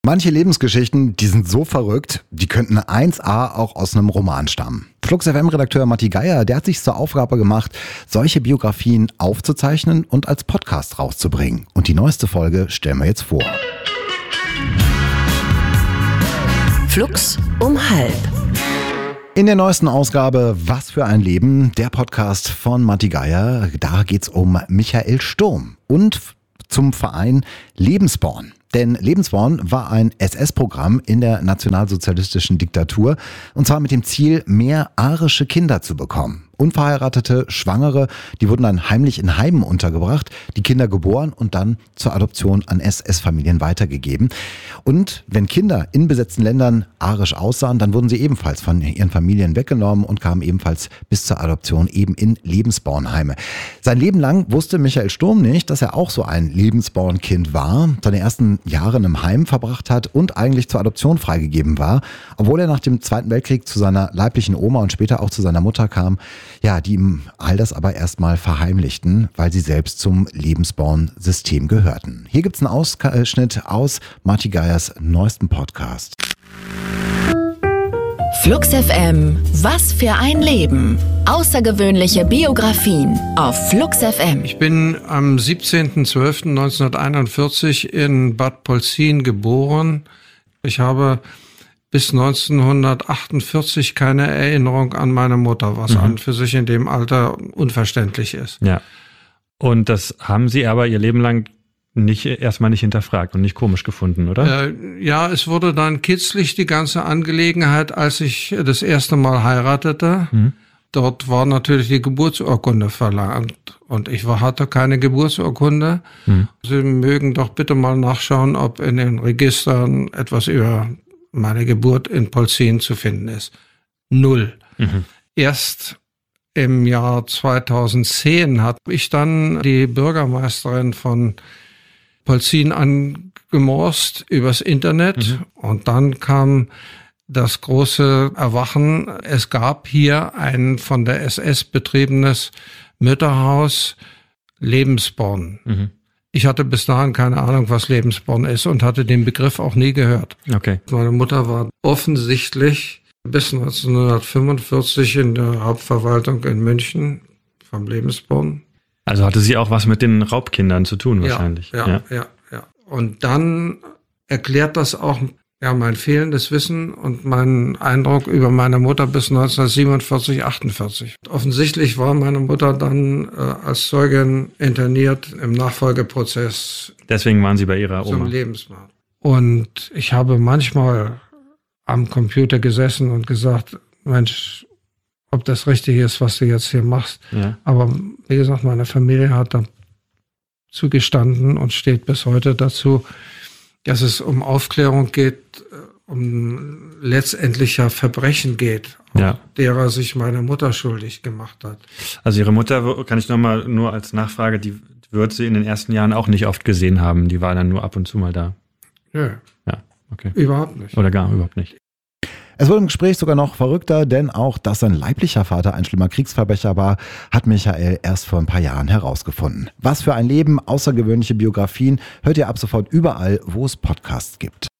Manche Lebensgeschichten, die sind so verrückt, die könnten 1A auch aus einem Roman stammen. Flux FM-Redakteur Matti Geier, der hat sich zur Aufgabe gemacht, solche Biografien aufzuzeichnen und als Podcast rauszubringen. Und die neueste Folge stellen wir jetzt vor. Flux um halb. In der neuesten Ausgabe Was für ein Leben, der Podcast von Matti Geier. Da geht's um Michael Sturm und zum Verein Lebensborn. Denn Lebensborn war ein SS-Programm in der nationalsozialistischen Diktatur und zwar mit dem Ziel, mehr arische Kinder zu bekommen. Unverheiratete, Schwangere, die wurden dann heimlich in Heimen untergebracht, die Kinder geboren und dann zur Adoption an SS-Familien weitergegeben. Und wenn Kinder in besetzten Ländern arisch aussahen, dann wurden sie ebenfalls von ihren Familien weggenommen und kamen ebenfalls bis zur Adoption eben in Lebensbornheime. Sein Leben lang wusste Michael Sturm nicht, dass er auch so ein Lebensbornkind war, seine ersten Jahre in einem Heim verbracht hat und eigentlich zur Adoption freigegeben war, obwohl er nach dem Zweiten Weltkrieg zu seiner leiblichen Oma und später auch zu seiner Mutter kam, ja, die ihm all das aber erstmal verheimlichten, weil sie selbst zum Lebensborn-System gehörten. Hier gibt's einen Ausschnitt aus Matti Geiers neuesten Podcast. Flux FM, was für ein Leben. Außergewöhnliche Biografien auf Flux FM. Ich bin am 17.12.1941 in Bad Polzin geboren. Ich habe bis 1948 keine Erinnerung an meine Mutter, was an für sich in dem Alter unverständlich ist. Ja. Und das haben Sie aber Ihr Leben lang erstmal nicht hinterfragt und nicht komisch gefunden, oder? Ja, es wurde dann kitzlig, die ganze Angelegenheit, als ich das erste Mal heiratete. Dort war natürlich die Geburtsurkunde verlangt und ich hatte keine Geburtsurkunde. Sie mögen doch bitte mal nachschauen, ob in den Registern etwas über meine Geburt in Polzin zu finden ist. 0. Erst im Jahr 2010 habe ich dann die Bürgermeisterin von Polzin angemorst übers Internet und dann kam das große Erwachen. Es gab hier ein von der SS betriebenes Mütterhaus Lebensborn. Ich hatte bis dahin keine Ahnung, was Lebensborn ist und hatte den Begriff auch nie gehört. Okay. Meine Mutter war offensichtlich bis 1945 in der Hauptverwaltung in München vom Lebensborn. Also hatte sie auch was mit den Raubkindern zu tun wahrscheinlich. Ja. Und dann erklärt das auch mein fehlendes Wissen und meinen Eindruck über meine Mutter bis 1947, 48. Offensichtlich war meine Mutter dann als Zeugin interniert im Nachfolgeprozess. Deswegen waren Sie bei Ihrer Oma. Zum Lebensborn. Und ich habe manchmal am Computer gesessen und gesagt, Mensch, ob das richtig ist, was du jetzt hier machst. Ja. Aber wie gesagt, meine Familie hat da zugestanden und steht bis heute dazu, dass es um Aufklärung geht, um letztendlich Verbrechen geht, derer sich meine Mutter schuldig gemacht hat. Also Ihre Mutter, kann ich nochmal nur als Nachfrage, die wird Sie in den ersten Jahren auch nicht oft gesehen haben, die war dann nur ab und zu mal da. Ja, okay. Überhaupt nicht. Oder gar überhaupt nicht. Es wurde im Gespräch sogar noch verrückter, denn auch, dass sein leiblicher Vater ein schlimmer Kriegsverbrecher war, hat Michael erst vor ein paar Jahren herausgefunden. Was für ein Leben, außergewöhnliche Biografien hört ihr ab sofort überall, wo es Podcasts gibt.